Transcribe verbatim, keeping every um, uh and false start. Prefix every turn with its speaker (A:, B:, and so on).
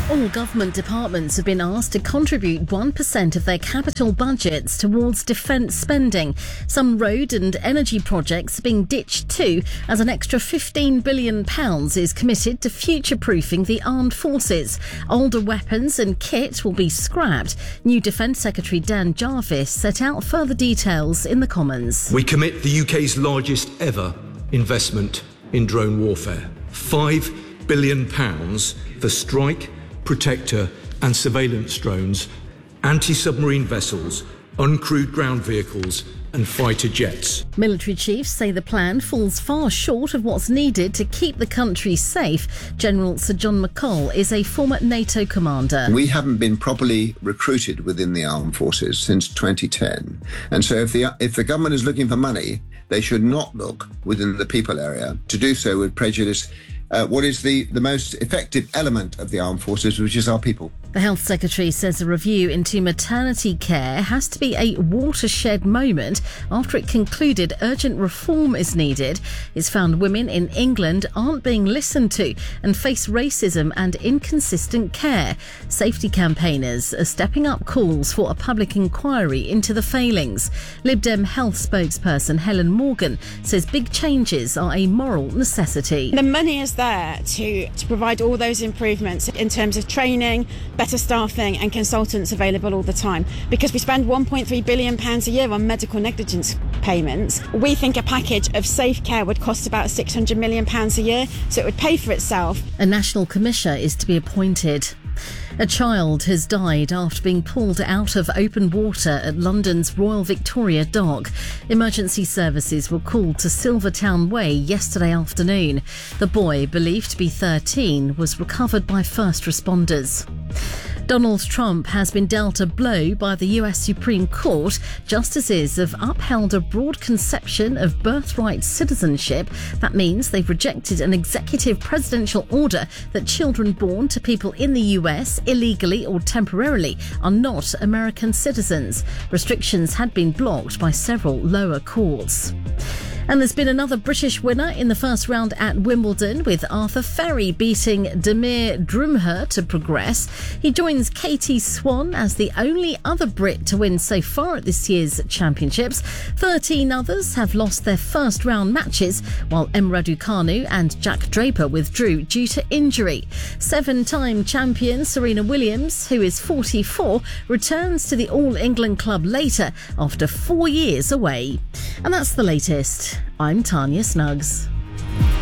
A: All government departments have been asked to contribute one percent of their capital budgets towards defence spending. Some road and energy projects are being ditched too, as an extra fifteen billion pounds is committed to future-proofing the armed forces. Older weapons and kit will be scrapped. New Defence Secretary Dan Jarvis set out further details in the Commons.
B: We commit the U K's largest ever investment in drone warfare. Five billion pounds for strike, protector and surveillance drones, anti-submarine vessels, uncrewed ground vehicles and fighter jets.
A: Military chiefs say the plan falls far short of what's needed to keep the country safe. General Sir John McCall is a former NATO commander.
C: We haven't been properly recruited within the armed forces since twenty ten. And so if the, if the government is looking for money, they should not look within the people area. To do so would prejudice Uh, what is the, the most effective element of the armed forces, which is our people.
A: The Health Secretary says a review into maternity care has to be a watershed moment after it concluded urgent reform is needed. It's found women in England aren't being listened to and face racism and inconsistent care. Safety campaigners are stepping up calls for a public inquiry into the failings. Lib Dem Health spokesperson Helen Morgan says big changes are a moral necessity.
D: The money is there to, to provide all those improvements in terms of training, better staffing and consultants available all the time. Because we spend one point three billion pounds a year on medical negligence payments, we think a package of safe care would cost about six hundred million pounds a year, so it would pay for itself.
A: A national commissioner is to be appointed. A child has died after being pulled out of open water at London's Royal Victoria Dock. Emergency services were called to Silvertown Way yesterday afternoon. The boy, believed to be thirteen, was recovered by first responders. Donald Trump has been dealt a blow by the U S Supreme Court. Justices have upheld a broad conception of birthright citizenship. That means they've rejected an executive presidential order that children born to people in the U S illegally or temporarily are not American citizens. Restrictions had been blocked by several lower courts. And there's been another British winner in the first round at Wimbledon, with Arthur Ferry beating Damir Drumher to progress. He joins Katie Swan as the only other Brit to win so far at this year's championships. thirteen others have lost their first round matches, while Emma Raducanu and Jack Draper withdrew due to injury. Seven-time champion Serena Williams, who is forty-four, returns to the All England club later after four years away. And that's the latest. I'm Tanya Snuggs.